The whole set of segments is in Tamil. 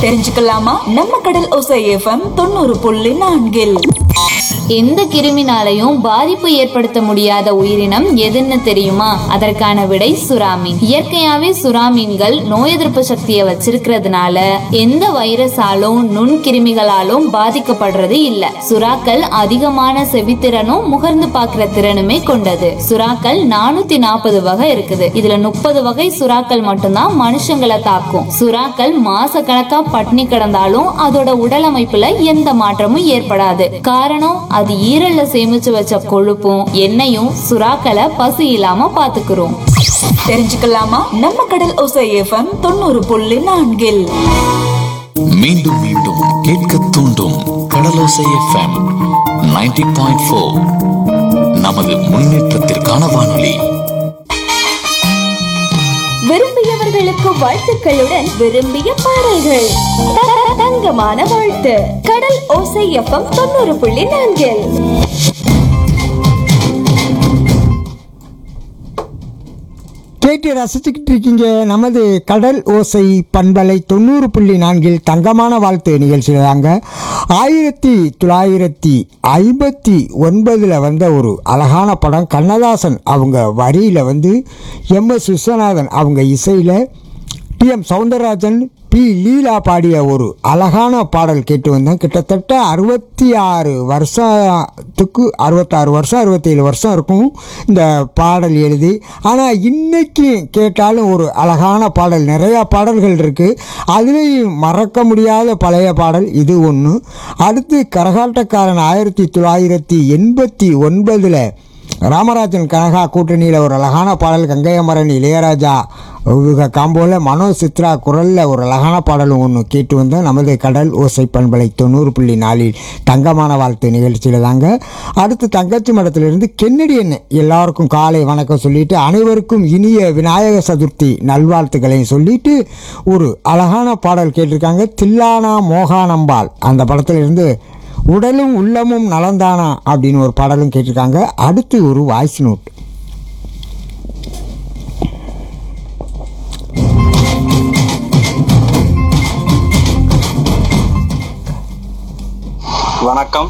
தெரிஞ்சுக்கலாமா? நம்ம கடல் ஓசை எஃப்எம் 90.4. எந்த கிருமினாலையும் பாதிப்பு ஏற்படுத்த முடியாத உயிரினம் எதுன்னு தெரியுமா? அதற்கான விடை சுறாமீன். இயற்கையாவே சுறாமீன்கள் நோய் எதிர்ப்பு சக்தியை வச்சிருக்கிறதுனால எந்த வைரஸாலும் நுண்கிருமிகளாலும் பாதிக்கப்படுறது இல்ல. சுறாக்கள் அதிகமான செவித்திறனும் முகர்ந்து பார்க்கிற திறனுமே கொண்டது. சுறாக்கள் 440 வகை இருக்குது. இதுல 30 வகை சுறாக்கள் மட்டும்தான் மனுஷங்களை தாக்கும். சுறாக்கள் மாச கணக்கா பட்டினி கிடந்தாலும் அதோட உடல் அமைப்புல எந்த மாற்றமும் ஏற்படாது. காரணம், அது ஈரல்ல சேமிச்சு வச்ச கொழுப்பும் எண்ணெயும் சுறாக்களை பசி இல்லாம பாத்துக்கிறோம். தெரிஞ்சுக்கலாமா? நம்ம கடல் ஓசை எஃப்எம் 90.4. மீண்டும் மீண்டும் கேட்க தூண்டும் கடலோசை எஃப்எம் 90.4. நமது முன்னேற்றத்திற்கான வானொலி. விரும்பியவர்களுக்கு வாழ்த்துக்களுடன் விரும்பிய பாடல்கள். தங்கமான வாழ்த்து. கடல் ஓசை எஃப்எம் 90.4. கேட்டு ரசிச்சுக்கிட்டு இருக்கீங்க நமது கடல் ஓசை பண்பலை 90.4 தங்கமான வாழ்த்து நிகழ்ச்சியில் தாங்க. 1959 வந்த ஒரு அழகான படம். கண்ணதாசன் அவங்க வரியில் MS விஸ்வநாதன் அவங்க இசையில் TM சௌந்தரராஜன் பி லீலா பாடிய ஒரு அழகான பாடல் கேட்டு வந்தேன். கிட்டத்தட்ட 66 வருஷத்துக்கு 66 வருஷம் 67 வருஷம் இருக்கும் இந்த பாடல் எழுதி. ஆனால் இன்னைக்கு கேட்டாலும் ஒரு அழகான பாடல். நிறையா பாடல்கள் இருக்குது. அதுலேயும் மறக்க முடியாத பழைய பாடல் இது ஒன்று. அடுத்து கரகாட்டக்காரன் 1989 ராமராஜன் கனகா கூட்டணியில் ஒரு அழகான பாடல். கங்கையமரன் இளையராஜா காம்போல மனோஜ் சித்ரா குரலில் ஒரு அழகான பாடலும் ஒன்று கேட்டு வந்தோம் நமது கடல் ஓசை பண்பலை 90.4 தங்கமான வாழ்த்து நிகழ்ச்சியில் தாங்க. அடுத்து தங்கச்சி மடத்திலிருந்து கென்னடி எண்ணெய் எல்லாருக்கும் காலை வணக்கம் சொல்லிட்டு அனைவருக்கும் இனிய விநாயக சதுர்த்தி நல்வாழ்த்துக்களையும் சொல்லிட்டு ஒரு அழகான பாடல் கேட்டிருக்காங்க. தில்லானா மோகானம்பாள் அந்த படத்திலிருந்து உடலும் உள்ளமும் நலந்தானா அப்படின்னு ஒரு பாடலும் கேட்டிருக்காங்க. அடுத்து ஒரு வாய்ஸ் நோட். வணக்கம்.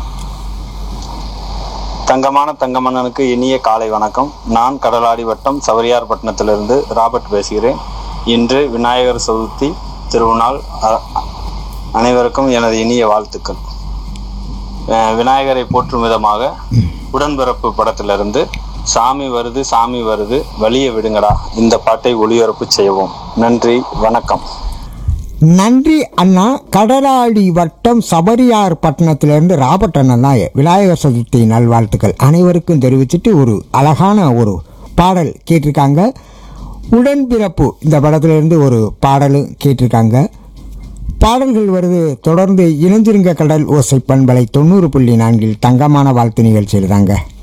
தங்கமன்னனுக்கு இனிய காலை வணக்கம். நான் கடலாடி வட்டம் சவரியார் பட்டணத்திலிருந்து ராபர்ட் பேசுகிறேன். இன்று விநாயகர் சதுர்த்தி திருநாள். அனைவருக்கும் எனது இனிய வாழ்த்துக்கள். விநாயகரை போற்றும் விதமாக உடன்பிறப்பு படத்திலிருந்து சாமி வருது சாமி வருது வழிய விடுங்கடா இந்த பாட்டை ஒளிபரப்பு செய்வோம். நன்றி, வணக்கம். நன்றி அண்ணா. கடலாடி வட்டம் சபரியார் பட்டணத்திலிருந்து ராபர்ட் அண்ணன் தான் விநாயகர் சதுர்த்தி நல்வாழ்த்துக்கள் அனைவருக்கும் தெரிவிச்சுட்டு ஒரு அழகான ஒரு பாடல் கேட்டிருக்காங்க. உடன்பிறப்பு இந்த படத்திலிருந்து ஒரு பாடலும் கேட்டிருக்காங்க. பாடல்கள் வருது. தொடர்ந்து இணைஞ்சிருங்க கடல் ஓசை பண்பலை 90.4 தங்கமான வாழ்த்து நிகழ்ச்சியில் தாங்க.